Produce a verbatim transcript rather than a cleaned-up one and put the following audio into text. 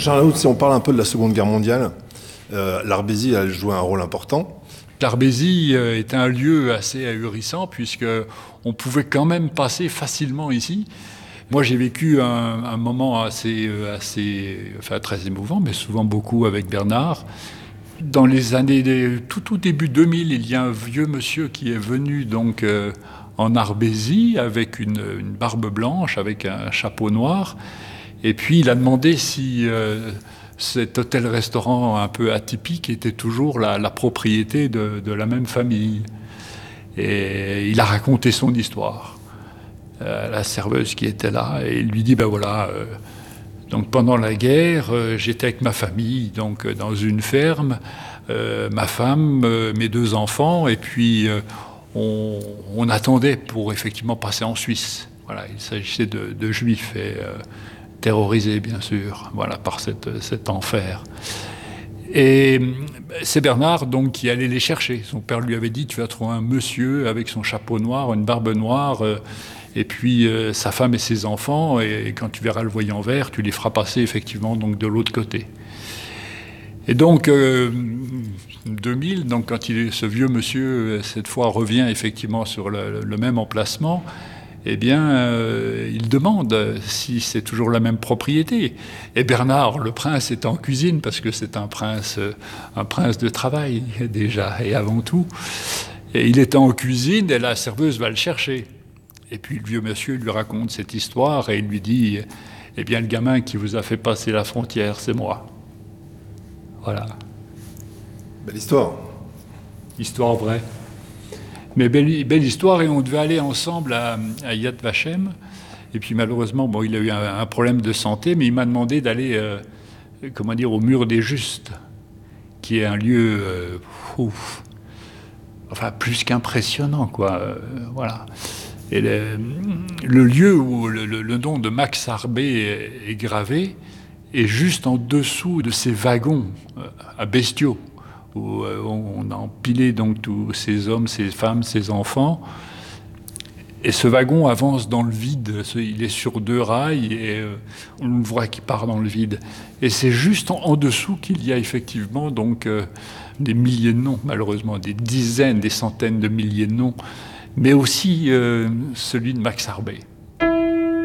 Jean Lahoud, si on parle un peu de la Seconde Guerre mondiale, euh, l'Arbésie a joué un rôle important. L'Arbésie est un lieu assez ahurissant puisqu'on pouvait quand même passer facilement ici. Moi, j'ai vécu un, un moment assez, assez, enfin, très émouvant, mais souvent beaucoup avec Bernard. Dans les années, tout, tout début deux mille, il y a un vieux monsieur qui est venu donc euh, en Arbésie avec une, une barbe blanche, avec un chapeau noir. Et puis, il a demandé si euh, cet hôtel-restaurant un peu atypique était toujours la, la propriété de, de la même famille. Et il a raconté son histoire à la serveuse qui était là. Et il lui dit, ben voilà, euh, donc pendant la guerre, euh, j'étais avec ma famille, donc euh, dans une ferme, euh, ma femme, euh, mes deux enfants, et puis euh, on, on attendait pour effectivement passer en Suisse. Voilà, il s'agissait de, de juifs et euh, terrorisés, bien sûr, voilà, par cette, cet enfer. Et c'est Bernard donc qui allait les chercher. Son père lui avait dit, tu vas trouver un monsieur avec son chapeau noir, une barbe noire, euh, et puis euh, sa femme et ses enfants, et, et quand tu verras le voyant vert, tu les feras passer effectivement donc de l'autre côté. Et donc euh, deux mille, donc quand il est, ce vieux monsieur cette fois revient effectivement sur le, le même emplacement, eh bien, euh, il demande si c'est toujours la même propriété. Et Bernard, le prince, est en cuisine, parce que c'est un prince, un prince de travail, déjà, et avant tout. Et il est en cuisine, et la serveuse va le chercher. Et puis le vieux monsieur lui raconte cette histoire, et il lui dit, eh bien, le gamin qui vous a fait passer la frontière, c'est moi. Voilà. Belle histoire. Histoire vraie. Mais belle, belle histoire, et on devait aller ensemble à, à Yad Vashem. Et puis malheureusement, bon, il a eu un, un problème de santé, mais il m'a demandé d'aller, euh, comment dire, au Mur des Justes, qui est un lieu, euh, ouf, enfin plus qu'impressionnant, quoi. Euh, voilà. Et le, le lieu où le, le, le nom de Max Arbé est, est gravé est juste en dessous de ces wagons euh, à bestiaux, où on a empilé donc tous ces hommes, ces femmes, ces enfants. Et ce wagon avance dans le vide. Il est sur deux rails et on le voit qui part dans le vide. Et c'est juste en, en dessous qu'il y a effectivement donc euh, des milliers de noms, malheureusement, des dizaines, des centaines de milliers de noms, mais aussi euh, celui de Max Arbé.